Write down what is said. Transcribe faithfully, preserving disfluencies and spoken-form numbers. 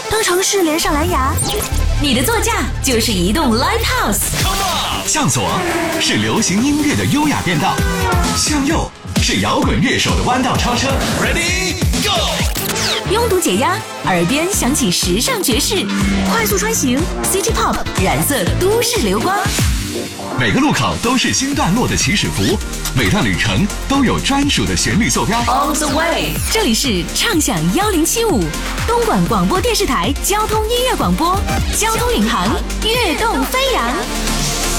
当城市连上蓝牙，你的座驾就是移动 Live House。 向左是流行音乐的优雅变道，向右是摇滚乐手的弯道超车。Ready go！ 拥堵解压，耳边响起时尚爵士，快速穿行 City Pop 染色都市流光。 每个路口都是新段落的起始符，每段旅程都有专属的旋律坐标。 On the way， 这里是畅享幺零七五，东莞广播电视台交通音乐广播，交通领航，跃动飞扬。